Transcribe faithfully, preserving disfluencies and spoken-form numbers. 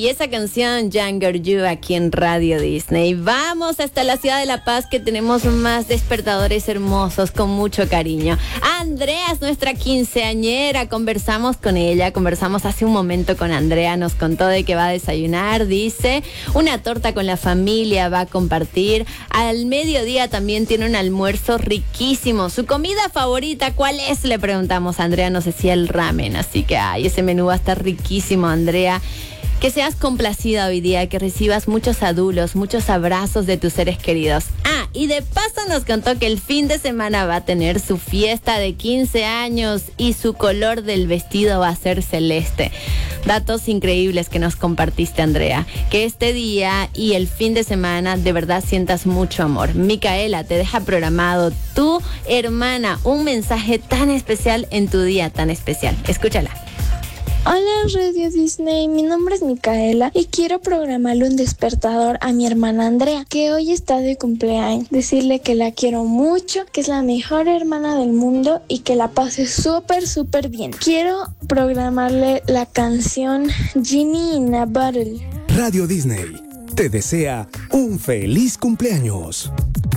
y esa canción Younger You aquí en Radio Disney. Vamos hasta la ciudad de La Paz, que tenemos más despertadores hermosos con mucho cariño. Andrea es nuestra quinceañera, conversamos con ella, conversamos hace un momento con Andrea, nos contó de que va a desayunar, dice, una torta con la familia va a compartir, al mediodía también tiene un almuerzo riquísimo. Su comida favorita, ¿cuál es? Le preguntamos a Andrea, nos decía el ramen, así que ay, ese menú va a estar riquísimo, Andrea. Que seas complacida hoy día, que recibas muchos adulos, muchos abrazos de tus seres queridos. Ah, y de paso nos contó que el fin de semana va a tener su fiesta de quince años y su color del vestido va a ser celeste. Datos increíbles que nos compartiste, Andrea. Que este día y el fin de semana de verdad sientas mucho amor. Micaela te deja programado tu hermana un mensaje tan especial en tu día tan especial. Escúchala. Hola Radio Disney, mi nombre es Micaela y quiero programarle un despertador a mi hermana Andrea, que hoy está de cumpleaños. Decirle que la quiero mucho, que es la mejor hermana del mundo y que la pase súper, súper bien. Quiero programarle la canción Genie in a Bottle. Radio Disney te desea un feliz cumpleaños.